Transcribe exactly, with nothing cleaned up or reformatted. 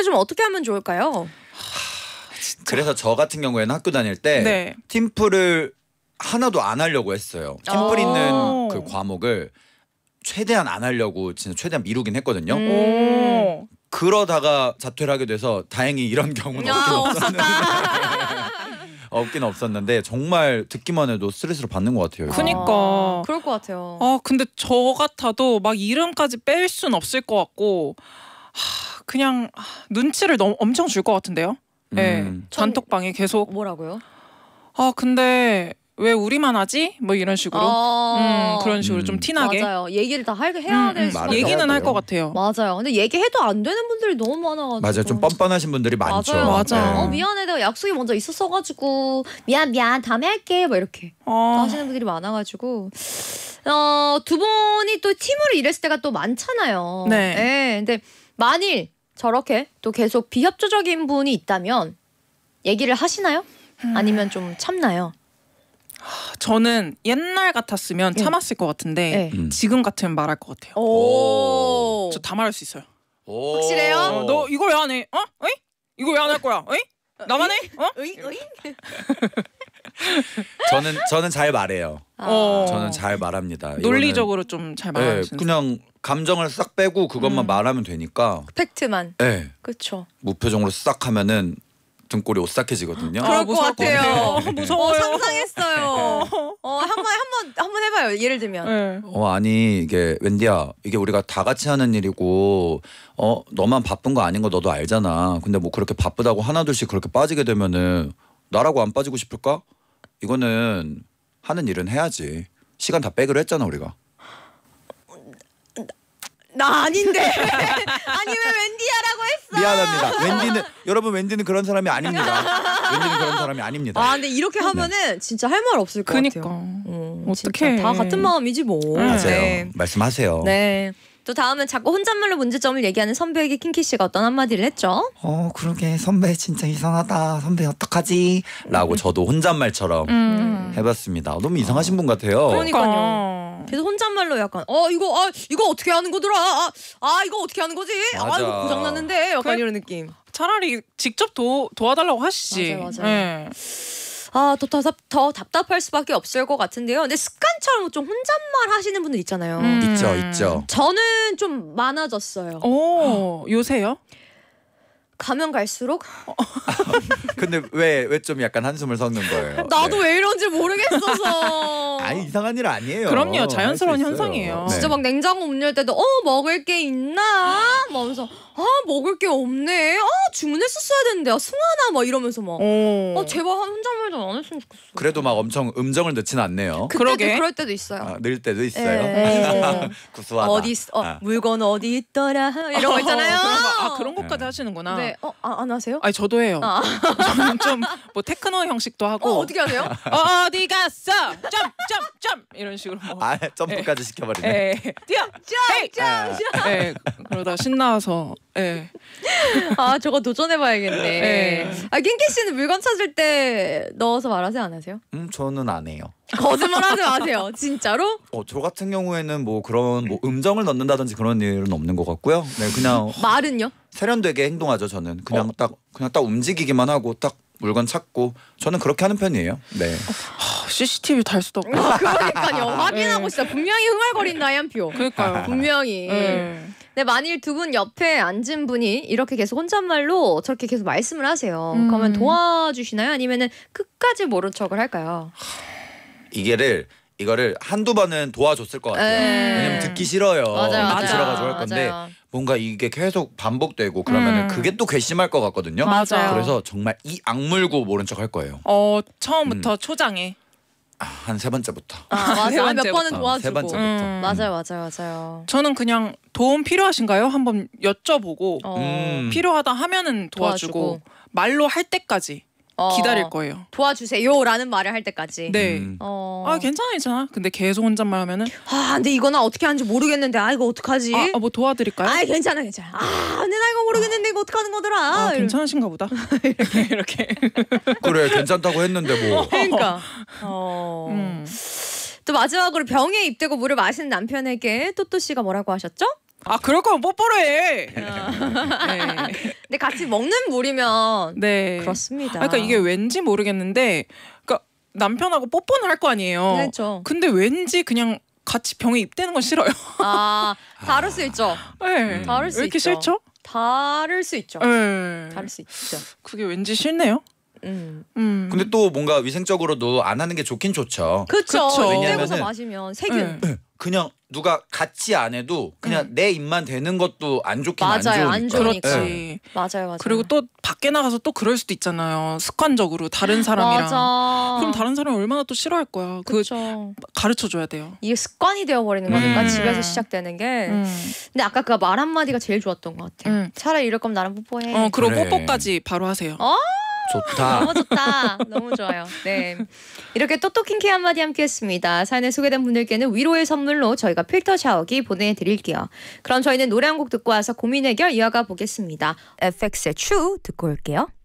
좀 어떻게 하면 좋을까요? 그래서 저 같은 경우에는 학교 다닐 때 네. 팀플을 하나도 안 하려고 했어요. 팀플 있는 그 과목을 최대한 안 하려고 진짜 최대한 미루긴 했거든요. 음. 오. 그러다가 자퇴를 하게 돼서 다행히 이런 경우는 없긴 없었는데 없긴 없었는데 정말 듣기만 해도 스트레스를 받는 것 같아요. 그니까. 아, 그럴 것 같아요. 아 근데 저 같아도 막 이름까지 뺄 순 없을 것 같고 하, 그냥 눈치를 너무 엄청 줄 것 같은데요. 네. 음. 단톡방에 계속 뭐라고요? 아 근데 왜 우리만 하지? 뭐 이런 식으로 아, 음, 그런 식으로 음. 좀 티나게 맞아요. 얘기를 다 할, 해야 음, 될 음, 수밖에 말을 얘기는 해야 할 것 돼요. 같아요. 맞아요. 근데 얘기해도 안 되는 분들이 너무 많아가지고. 맞아요. 좀 뻔뻔하신 분들이 많죠. 맞아요. 맞아요. 네. 어 미안해 내가 약속이 먼저 있었어가지고 미안 미안 다음에 할게 뭐 이렇게 어, 하시는 분들이 많아가지고 어, 두 분이 또 팀으로 일했을 때가 또 많잖아요. 네. 네. 근데 만일 저렇게 또 계속 비협조적인 분이 있다면 얘기를 하시나요? 아니면 좀 참나요? 저는 옛날 같았으면 네. 참았을 것 같은데 네. 음. 지금 같으면 말할 것 같아요. 오. 저 다 말할 수 있어요. 오. 확실해요? 어, 너 이거 왜 안 해? 어? 어이? 이거 왜 안 할 거야? 어이? 나만 해? 어? 으잉 으잉. 저는 저는 잘 말해요. 어. 저는 잘 말합니다. 이거는 논리적으로 좀 잘 네, 말하시는. 그냥 감정을 싹 빼고 그것만 음. 말하면 되니까. 팩트만. 네. 그렇죠. 무표정으로 싹 하면은 등골이 오싹해지거든요. 그럴 것 무서울 같아요. 같아요. 무서워요. 어, 상상했어요. 어, 한번 한번 한번 해봐요. 예를 들면. 네. 어 아니 이게 웬디야 이게 우리가 다 같이 하는 일이고 어 너만 바쁜 거 아닌 거 너도 알잖아. 근데 뭐 그렇게 바쁘다고 하나둘씩 그렇게 빠지게 되면은 나라고 안 빠지고 싶을까? 이거는 하는 일은 해야지. 시간 다 빼기로 했잖아 우리가. 나 아닌데. 아니 왜 웬디야라고 했어? 미안합니다. 웬디는 여러분 웬디는 그런 사람이 아닙니다. 웬디는 그런 사람이 아닙니다. 아 근데 이렇게 하면은 진짜 할 말 없을 것 그니까. 같아요. 음, 어떡해. 진짜 다 같은 마음이지 뭐. 맞아요. 네. 말씀하세요. 네. 또 다음은 자꾸 혼잣말로 문제점을 얘기하는 선배에게 킹키 씨가 어떤 한마디를 했죠? 어 그러게 선배 진짜 이상하다. 선배 어떡하지? 라고 저도 혼잣말처럼 음. 해봤습니다. 너무 이상하신 분 같아요. 그러니까요. 계속 혼잣말로 약간 어 이거 아 이거 어떻게 하는 거더라? 아, 아 이거 어떻게 하는 거지? 아 맞아. 이거 고장 났는데 약간 그- 이런 느낌. 차라리 직접 도, 도와달라고 하시지. 맞아요, 맞아요. 네. 아더 더, 더 답답할 수밖에 없을 것 같은데요. 근데 습관처럼 좀 혼잣말 하시는 분들 있잖아요. 음. 있죠, 있죠. 저는 좀 많아졌어요. 오 요새요? 가면 갈수록 근데 왜 왜 좀 약간 한숨을 섞는 거예요? 나도 네. 왜 이런지 모르겠어서. 아니 이상한 일 아니에요. 그럼요, 자연스러운 할수 있어요. 현상이에요. 네. 진짜 막 냉장고 문 열 때도 어 먹을 게 있나? 막 하면서 아 먹을 게 없네. 아 주문했었어야 되는데 아, 승하나 막 이러면서 막. 오. 어 제발 혼잣말 좀 안 했으면 좋겠어. 그래도 막 엄청 음정을 넣지는 않네요. 그때도 그러게. 그럴 때도 있어요. 아, 늘 때도 있어요. 예. 구수하다. 어디 있, 어, 아. 물건 어디 있더라 이런 거 있잖아요. 어, 그런 거, 아 그런 것까지 네. 하시는구나. 네, 어, 아, 안 하세요? 아니 저도 해요. 아. 저는 좀 뭐 테크노 형식도 하고. 어, 어떻게 하세요? 어디 갔어? 점점점 이런 식으로 뭐. 아 점프까지 시켜버리네. 예. 뛰어. 헤이! 짱, 짱. 예. 그러다 신나서. 예. 아, 저거 도전해봐야겠네. 네. 아, kin키 씨는 물건 찾을 때 넣어서 말하세요, 안 하세요? 음 저는 안 해요. 거짓말하지 마세요. 진짜로? 어, 저 같은 경우에는 뭐 그런 뭐 음정을 넣는다든지 그런 일은 없는 것 같고요. 네 그냥 말은요? 세련되게 행동하죠. 저는 그냥 딱 그냥 딱 움직이기만 하고 딱 물건 찾고 저는 그렇게 하는 편이에요. 네. 하, 씨씨티비 달 수도 없고. 그러니까요. 확인하고 진짜 분명히 흥얼거린다 한 표. 그러니까요. 분명히. 예. 근데 만일 두 분 옆에 앉은 분이 이렇게 계속 혼잣말로 저렇게 계속 말씀을 하세요. 음. 그러면 도와주시나요? 아니면은 끝까지 모른 척을 할까요? 이게를 이거를 한두 번은 도와줬을 것 같아요. 에. 왜냐면 듣기 싫어요. 맞아요, 듣기 맞아요. 싫어가지고 할 건데 맞아요. 뭔가 이게 계속 반복되고 그러면은 음. 그게 또 괘씸할 것 같거든요. 맞아요. 그래서 정말 이 악물고 모른 척 할 거예요. 어 처음부터 초장에. 아, 한 세 번째부터. 아, 맞아. 세 몇 번째부터. 번은 어, 도와주고. 세 번째부터. 음. 맞아요, 맞아요, 맞아요. 저는 그냥 도움 필요하신가요? 한번 여쭤보고 어, 음. 필요하다 하면은 도와주고, 도와주고. 말로 할 때까지 어, 기다릴 거예요. 도와주세요라는 말을 할 때까지. 네. 음. 어. 아 괜찮아 괜찮아. 근데 계속 혼잣말 하면은 아, 근데 이거나 어떻게 하는지 모르겠는데 아 이거 어떡하지? 아, 아, 뭐 도와드릴까요? 아, 괜찮아, 괜찮아. 아, 근데 나 이거 모르겠는데 이거 어떡하는 거더라? 아, 이러면서. 괜찮으신가 보다. 이렇게 이렇게. 그래 괜찮다고 했는데 뭐. 그러니까. 어. 음. 또 마지막으로 병에 입대고 물을 마시는 남편에게 또또 씨가 뭐라고 하셨죠? 아 그럴 거면 뽀뽀를 해. 네. 근데 같이 먹는 물이면 네. 그렇습니다. 아, 그러니까 이게 왠지 모르겠는데, 그러니까 남편하고 뽀뽀는 할 거 아니에요. 그렇죠. 근데 왠지 그냥 같이 병에 입대는 건 싫어요. 아 다를 수 있죠. 네. 다를 수 왜 이렇게 있죠. 싫죠? 다를 수 있죠. 네. 다를 수 있죠. 그게 왠지 싫네요. 음. 음. 근데 또 뭔가 위생적으로도 안 하는 게 좋긴 좋죠. 그렇죠. 그쵸. 입대고서 왜냐면은- 마시면 세균. 네. 그냥 누가 같이 안 해도 그냥 음. 내 입만 되는 것도 안 좋긴 안 맞아요. 좋으니까. 안 좋으니까. 그렇지. 네. 맞아요, 맞아요. 그리고 또 밖에 나가서 또 그럴 수도 있잖아요. 습관적으로 다른 사람이랑. 맞아. 그럼 다른 사람이 얼마나 또 싫어할 거야. 그 그렇죠. 가르쳐 줘야 돼요. 이게 습관이 되어버리는 거니까 음. 집에서 시작되는 게. 음. 근데 아까 그 말 한마디가 제일 좋았던 것 같아요. 음. 차라리 이럴 거면 나랑 뽀뽀해. 어 그리고 그래. 뽀뽀까지 바로 하세요. 어? 좋다. 너무 좋다. 너무 좋아요. 네. 이렇게 똑똑킹키 한마디 함께했습니다. 사연에 소개된 분들께는 위로의 선물로 저희가 필터 샤워기 보내드릴게요. 그럼 저희는 노래 한 곡 듣고 와서 고민 해결 이어가 보겠습니다. 에프엑스의 True 듣고 올게요.